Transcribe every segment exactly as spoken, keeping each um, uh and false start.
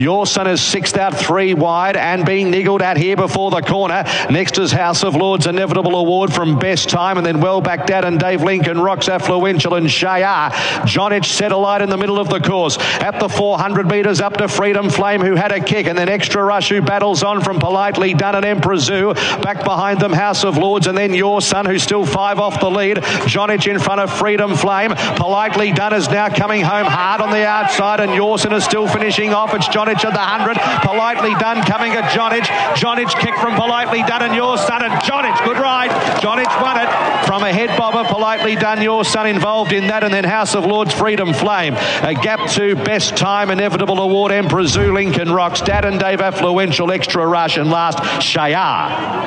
Your Son is sixth out, three wide, and being niggled at here before the corner. Next is House of Lords, Inevitable Award from Best Time, and then well back Dad and Dave Lincoln, Rocks Affluential and Shayar. Jonich set alight in the middle of the course. At the four hundred metres up to Freedom Flame, who had a kick, and then Extra Rush, who battles on from Politely Done and Emperor Zoo. Back behind them, House of Lords, and then Your Son, who's still five off the lead. Jonich in front of Freedom Flame. Politely Done is now coming home hard on the outside, and Your Son is still finishing off. It's Jonich at the one hundred. Politely Done coming at Jonich. Jonich kick from Politely Done and Your Son, and Jonich, good ride. Jonich won it from a head bobber. Politely Done, Your Son involved in that, and then House of Lords, Freedom Flame. A gap to Best Time, Inevitable Award, Emperor Zoo, Lincoln Rocks, Dad and Dave Affluential, Extra Rush, and last Shayar.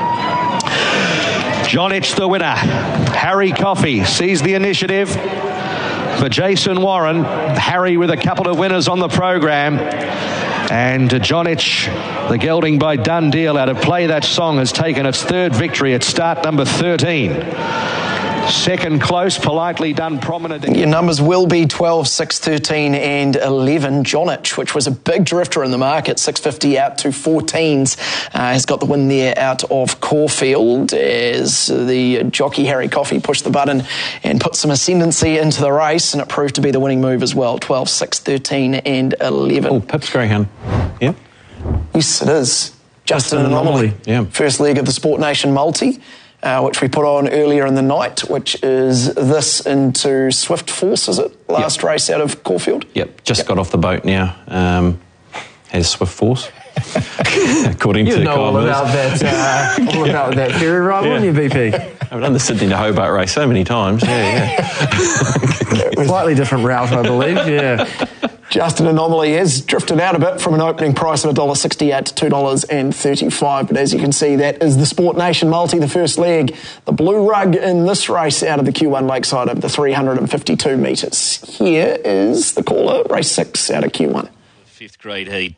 Jonich the winner. Harry Coffey sees the initiative for Jason Warren. Harry with a couple of winners on the program. And Jonich, the gelding by Done Deal out of Play That Song, has taken its third victory at start number thirteen. Second close, Politely Done, Prominent. Your numbers will be twelve, six, thirteen and eleven. Jonich, which was a big drifter in the market, six fifty out to fourteens, uh, has got the win there out of Caulfield as the jockey Harry Coffey pushed the button and put some ascendancy into the race, and it proved to be the winning move as well, twelve, six, thirteen and eleven. Oh, Pips Greyhound. Yeah. Yes, it is. Justin an Anomaly. anomaly. Yeah. First leg of the Sport Nation Multi. Uh, which we put on earlier in the night, which is this into Swift Force, is it? Last yep. race out of Caulfield? Yep, just yep. got off the boat now. Um, has Swift Force. According you to know all about that, uh, all about that ferry ride, wouldn't you, B P? I've done the Sydney to Hobart race so many times. Yeah, yeah. Slightly different route, I believe. Yeah. Justin Anomaly has drifted out a bit from an opening price of one dollar sixty-eight to two dollars thirty-five, but as you can see, that is the Sport Nation Multi, the first leg. The blue rug in this race out of the Q one Lakeside over the three hundred fifty-two metres. Here is the caller, race six out of Q one. Fifth grade heat.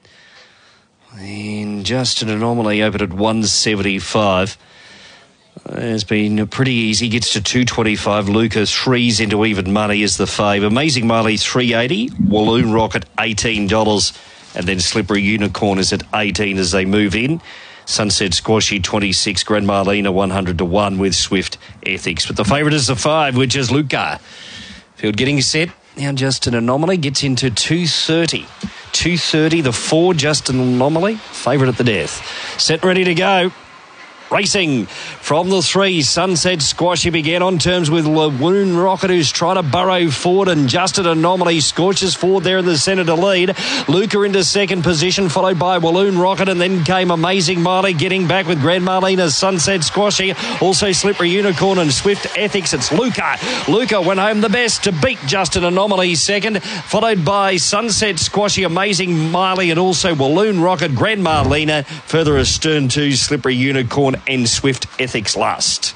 And Justin Anomaly opened at one seventy-five. It's been pretty easy. Gets to two twenty-five. Lucas threes into even money is the fave. Amazing Marley three eighty. Walloon Rocket eighteen dollars. And then Slippery Unicorn is at eighteen as they move in. Sunset Squashy twenty-six. Grand Marlena one hundred to one with Swift Ethics. But the favourite is the five, which is Luca. Field getting set. Now Justin Anomaly gets into two thirty. two thirty, the four, Justin Anomaly. Favourite at the death. Set ready to go. Racing from the three, Sunset Squashy began on terms with Lawoon Rocket, who's trying to burrow forward, and Justin Anomaly scorches forward there in the centre to lead. Luca into second position, followed by Walloon Rocket, and then came Amazing Marley getting back with Grand Marlena's Sunset Squashy. Also Slippery Unicorn and Swift Ethics. It's Luca. Luca went home the best to beat Justin Anomaly second, followed by Sunset Squashy, Amazing Marley, and also Walloon Rocket, Grand Marlena. Further astern to Slippery Unicorn and Swift Ethics last.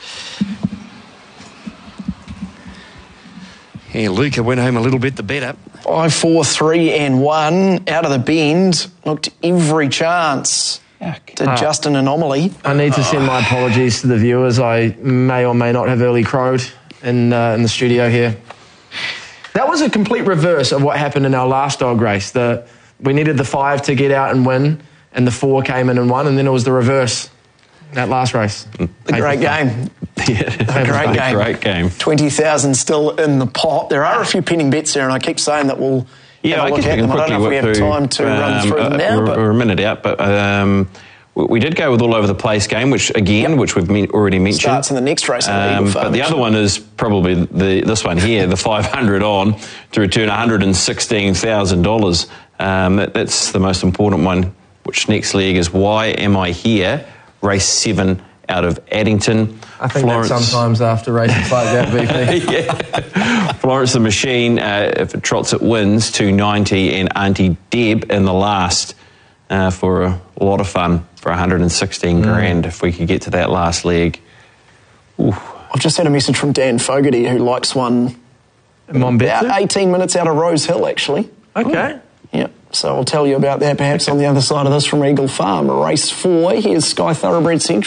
Yeah, Luca went home a little bit the better. Five, four, three and one out of the bend. Looked every chance to uh, Justin Anomaly. I need to send my apologies to the viewers. I may or may not have early crowed in, uh, in the studio here. That was a complete reverse of what happened in our last dog race. The, we needed the five to get out and win, and the four came in and won, and then it was the reverse. That last race. A great game. Yeah, a great game. Great game. twenty thousand still in the pot. There are a few pending bets there, and I keep saying that we'll yeah, have a look at them. I don't know if we have time to um, run through them now. We're, but we're a minute out, but um, we did go with All Over the Place game, which again, yep. which we've already mentioned. Starts in the next race. Um, the but the other one is probably the this one here, the five hundred on, to return one hundred sixteen thousand dollars. Um, that, that's the most important one, which next leg is Why Am I Here? Race seven out of Addington. I think Florence, that sometimes after races like that, B P. yeah. Florence the Machine, uh, if it trots it wins, two ninety, and Auntie Deb in the last uh, for a lot of fun for one hundred sixteen mm. grand if we could get to that last leg. Ooh. I've just had a message from Dan Fogarty who likes one about eighteen minutes out of Rose Hill, actually. Okay. Ooh. Yeah. So I'll tell you about that perhaps on the other side of this from Eagle Farm. Race four, here's Sky Thoroughbred Central.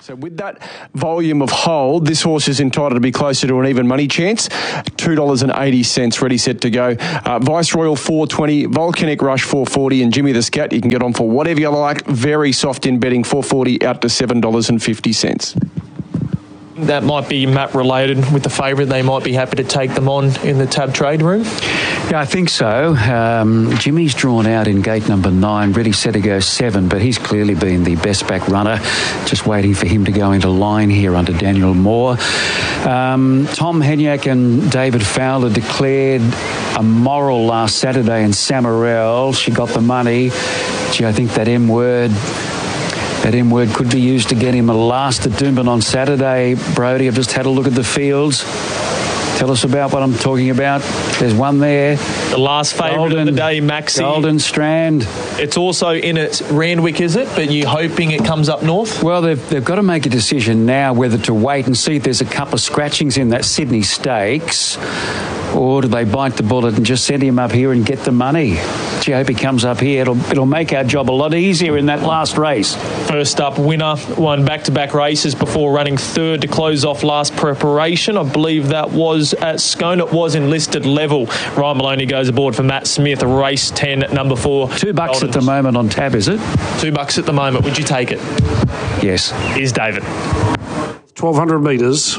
So with that volume of hold, this horse is entitled to be closer to an even money chance. two dollars eighty, ready, set to go. Uh, Viceroyal four twenty, Volcanic Rush four forty, and Jimmy the Scat, you can get on for whatever you like. Very soft in betting, four forty out to seven dollars fifty. That might be map related with the favourite. They might be happy to take them on in the tab trade room. Yeah, I think so. Um, Jimmy's drawn out in gate number nine, ready, set to go seven, but he's clearly been the best back runner. Just waiting for him to go into line here under Daniel Moore. Um, Tom Henyak and David Fowler declared a moral last Saturday in Samarel. She got the money. Gee, I think that M word... That M word could be used to get him a last at Doomben on Saturday. Brody, I've just had a look at the fields. Tell us about what I'm talking about. There's one there. The last favourite of the day, Maxi. Golden Strand. It's also in at Randwick, is it? But you're hoping it comes up north? Well, they've, they've got to make a decision now whether to wait and see if there's a couple of scratchings in that Sydney Stakes, or do they bite the bullet and just send him up here and get the money? Gee, I hope he comes up here. It'll, it'll make our job a lot easier in that last race. First up, winner won back-to-back races before running third to close off last preparation. I believe that was at Scone. It was enlisted level. Ryan Maloney goes aboard for Matt Smith, race ten, number four. Two bucks Goldens. At the moment on tab, is it? Two bucks at the moment. Would you take it? Yes. Here's David. twelve hundred metres.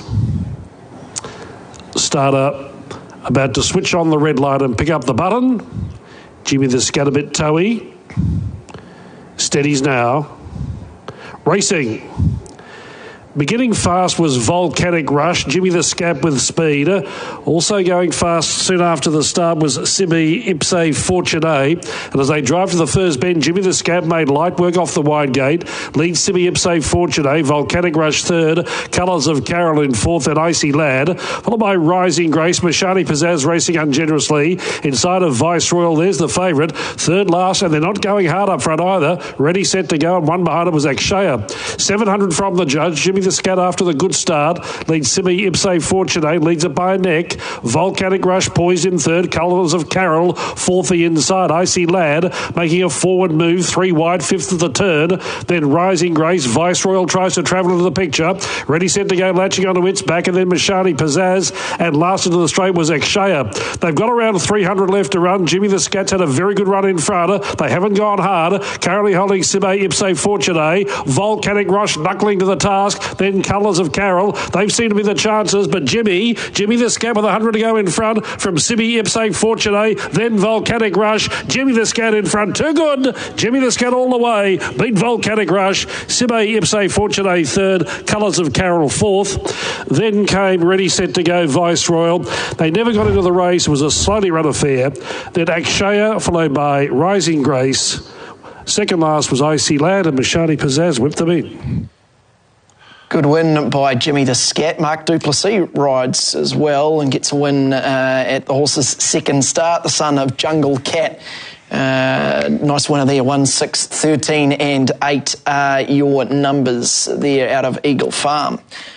Starter about to switch on the red light and pick up the button. Jimmy the Scat a bit toey. Steadies now. Racing. Beginning fast was Volcanic Rush. Jimmy the Scat with speed. Also going fast soon after the start was Sibi Ipse Fortune. And as they drive to the first bend, Jimmy the Scat made light work off the wide gate. Leads Sibi Ipse Fortune. Volcanic Rush third. Colours of Carol in fourth and Icy Lad. Followed by Rising Grace. Mashani Pizzazz racing ungenerously. Inside of Viceroyal, there's the favourite. Third last, and they're not going hard up front either. Ready, set to go, and one behind it was Akshaya. seven hundred from the judge. Jimmy the Scat after the good start leads Sibi Ipse Fortune, leads it by a neck. Volcanic Rush poised in third. Colours of Carol fourth the inside. Icy Lad making a forward move, three wide, fifth of the turn. Then Rising Grace. Viceroyal tries to travel into the picture. Ready, set to go, latching onto its back, and then Mashani Pizzazz, and last into the straight was Akshaya. They've got around three hundred left to run. Jimmy the Scat's had a very good run in front. They haven't gone hard. Currently holding Sibi Ipse Fortune. Volcanic Rush knuckling to the task. Then Colours of Carol. They've seemed to be the chances, but Jimmy, Jimmy the Scat with one hundred to go in front from Sibi Ipse Fortune, then Volcanic Rush. Jimmy the Scat in front. Too good. Jimmy the Scat all the way. Beat Volcanic Rush. Sibi Ipse Fortune third. Colours of Carol fourth. Then came Ready, Set to Go Viceroyal. They never got into the race. It was a slowly run affair. Then Akshaya, followed by Rising Grace. Second last was Icy Lad, and Mashani Pizzazz whipped them in. Good win by Jimmy the Scat. Mark Duplessis rides as well and gets a win uh, at the horse's second start, the son of Jungle Cat. Uh, nice winner there, one, six, thirteen and eight are your numbers there out of Eagle Farm.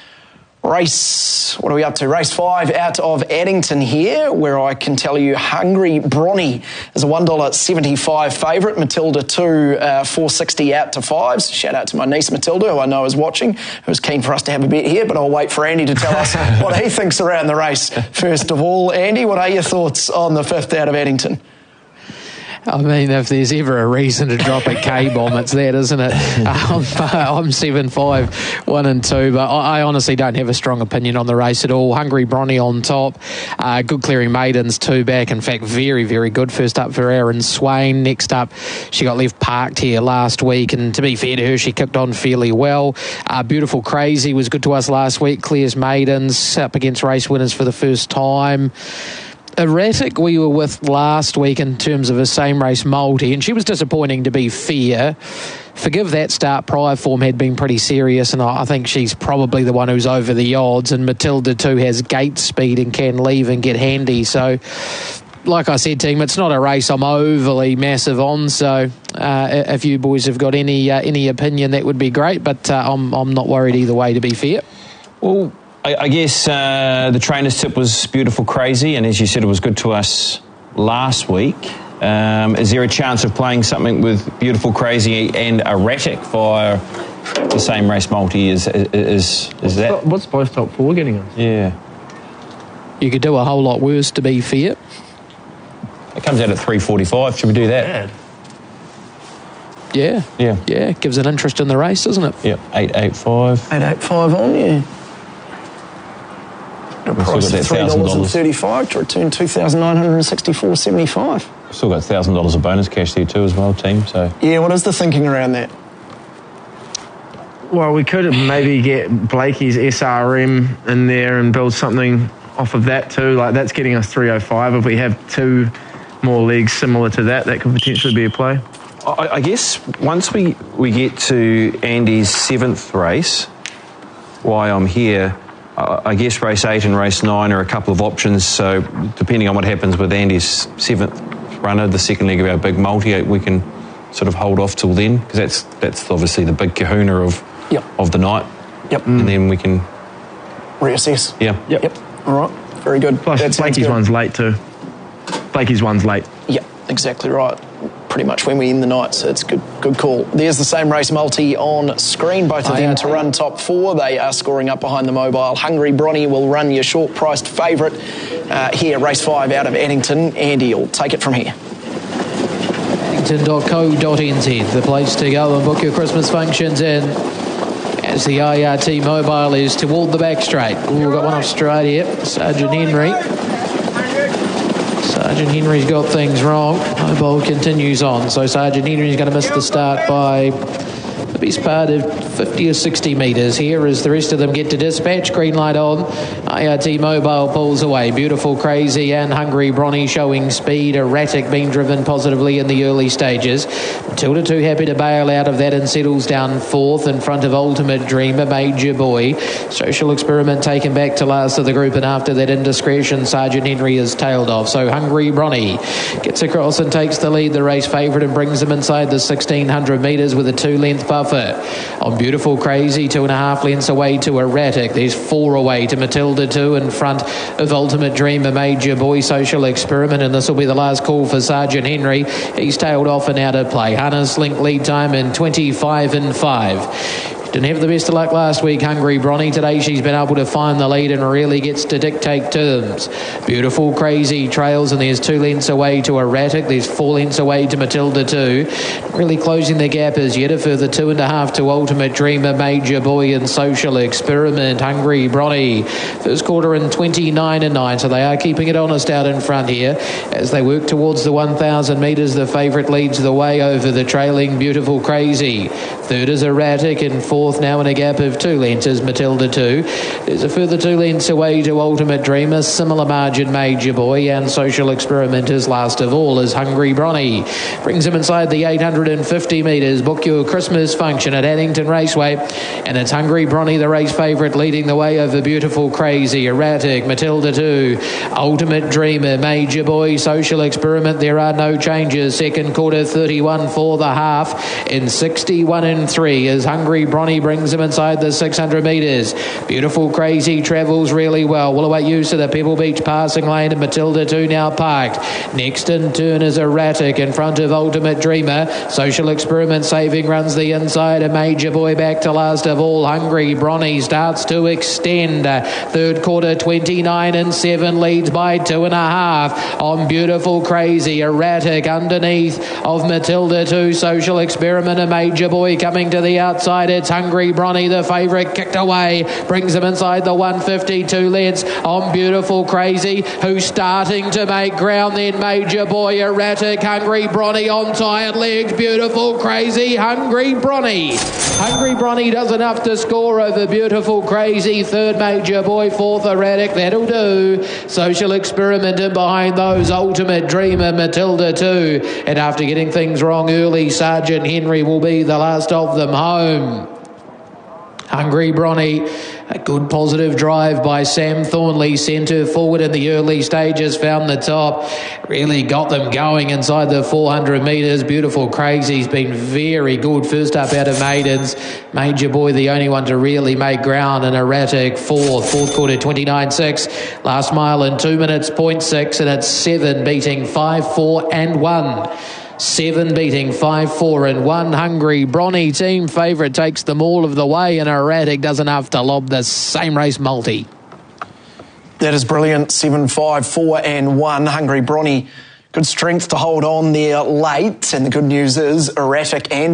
Race, what are we up to? Race five out of Addington here, where I can tell you Hungry Bronny is a one dollar seventy-five favourite. Matilda two, uh, four sixty out to fives. Shout out to my niece Matilda, who I know is watching, who was keen for us to have a bet here, but I'll wait for Andy to tell us what he thinks around the race. First of all, Andy, what are your thoughts on the fifth out of Addington? I mean, if there's ever a reason to drop a K-bomb, it's that, isn't it? Um, I'm seven five, one and two, but I, I honestly don't have a strong opinion on the race at all. Hungry Bronny on top. Uh, good clearing maidens, two back. In fact, very, very good. First up for Aaron Swain. Next up, she got left parked here last week, and to be fair to her, she kicked on fairly well. Uh, Beautiful Crazy was good to us last week. Clears maidens, up against race winners for the first time. Erratic we were with last week in terms of a same race multi, and she was disappointing to be fair. Forgive that start, prior form had been pretty serious, and I think she's probably the one who's over the odds, and Matilda too has gate speed and can leave and get handy. So like I said, team, it's not a race I'm overly massive on, so uh, if you boys have got any uh, any opinion, that would be great, but uh, I'm, I'm not worried either way, to be fair. Well, I guess uh, the trainer's tip was Beautiful Crazy, and as you said, it was good to us last week. Um, is there a chance of playing something with Beautiful Crazy and Erratic via the same race multi as is is that. What's both top four getting us? Yeah. You could do a whole lot worse, to be fair. It comes out at three forty-five. Should we do that? Yeah. Yeah. Yeah, gives an interest in the race, doesn't it? Yep, eight eighty-five. eight eighty-five on, yeah. A price of three dollars and thirty-five to return two thousand nine hundred sixty-four dollars seventy-five. Still got one thousand dollars of bonus cash there too as well, team. So yeah, what is the thinking around that? Well, we could maybe get Blakey's S R M in there and build something off of that too. Like, that's getting us three oh five. If we have two more legs similar to that, that could potentially be a play. I, I guess once we, we get to Andy's seventh race, why I'm here, uh, I guess race eight and race nine are a couple of options. So depending on what happens with Andy's seventh runner, the second leg of our big multi, we can sort of hold off till then, because that's that's obviously the big kahuna of yep. of the night. Yep. And then we can reassess. Yeah. Yep. Yep. All right. Very good. Plus, that Blakey's one's late too. Blakey's one's late. Yep. Exactly right. Pretty much when we end the night, so it's good good call. There's the same race multi on screen, both of them to run top four. They are scoring up behind the mobile. Hungry Bronny will run your short-priced favourite uh, here, race five out of Addington. Andy will take it from here. addington dot co dot n z, the place to go and book your Christmas functions in. As the I R T mobile is toward the back straight. Ooh, we've got one Australia, Sergeant Henry. Sergeant Henry's got things wrong. Mobile continues on. So Sergeant Henry's going to miss the start by the best part of fifty or sixty metres here as the rest of them get to dispatch. Green light on. I R T Mobile pulls away. Beautiful, Crazy and Hungry Bronny showing speed. Erratic being driven positively in the early stages. Matilda too happy to bail out of that and settles down fourth in front of Ultimate Dreamer, Major Boy. Social Experiment taken back to last of the group, and after that indiscretion, Sergeant Henry is tailed off. So Hungry Bronny gets across and takes the lead, the race favourite, and brings them inside the sixteen hundred metres with a two-length buffer. On Beautiful Crazy, two and a half lengths away to Erratic. There's four away to Matilda two in front of Ultimate Dreamer, Major Boy, Social Experiment, and this will be the last call for Sergeant Henry. He's tailed off and out of play. Hunters Link lead time in twenty-five and five. Didn't have the best of luck last week, Hungry Bronny. Today she's been able to find the lead and really gets to dictate terms. Beautiful Crazy trails, and there's two lengths away to Erratic. There's four lengths away to Matilda two. Really closing the gap as yet. A further two and a half to Ultimate Dreamer, Major Boy and Social Experiment. Hungry Bronny first quarter in twenty-nine and nine, so they are keeping it honest out in front here as they work towards the one thousand metres. The favourite leads the way over the trailing Beautiful Crazy. Third is Erratic, and fourth now in a gap of two lengths is Matilda two. There's a further two lengths away to Ultimate Dreamer, similar margin Major Boy, and Social Experiment is last of all as Hungry Bronny. Brings him inside the eight hundred fifty metres. Book your Christmas function at Addington Raceway, and it's Hungry Bronny, the race favourite, leading the way over Beautiful Crazy, Erratic, Matilda two, Ultimate Dreamer, Major Boy, Social Experiment. There are no changes. Second quarter thirty-one for the half in sixty-one and three as Hungry Bronny brings him inside the six hundred metres. Beautiful Crazy travels really well. We'll await use of the Pebble Beach passing lane, and Matilda two now parked. Next in turn is Erratic in front of Ultimate Dreamer. Social Experiment saving runs the inside, a Major Boy back to last of all. Hungry Bronny starts to extend. Third quarter twenty-nine and seven, leads by two and a half on Beautiful Crazy. Erratic underneath of Matilda two. Social Experiment, a Major Boy coming to the outside. It's Hungry Bronny, the favourite, kicked away, brings him inside the one fifty-two lengths on Beautiful Crazy, who's starting to make ground. Then Major Boy, Erratic, Hungry Bronny on tired legs. Beautiful Crazy, Hungry Bronny. Hungry Bronny does enough to score over Beautiful Crazy. Third Major Boy, fourth Erratic, that'll do. Social Experiment in behind those, Ultimate Dreamer, Matilda two. And after getting things wrong early, Sergeant Henry will be the last of them home. Hungry Bronny, a good positive drive by Sam Thornley, centre forward in the early stages, found the top, really got them going inside the four hundred metres. Beautiful Crazy's been very good first up out of maidens. Major Boy the only one to really make ground, and Erratic fourth. Fourth quarter twenty-nine six, last mile in two minutes point six, and it's seven beating five four and one. Seven beating five, four and one. Hungry Bronny, team favourite, takes them all of the way, and Erratic does enough to lob the same race multi. That is brilliant. Seven, five, four and one. Hungry Bronny, good strength to hold on there late. And the good news is Erratic and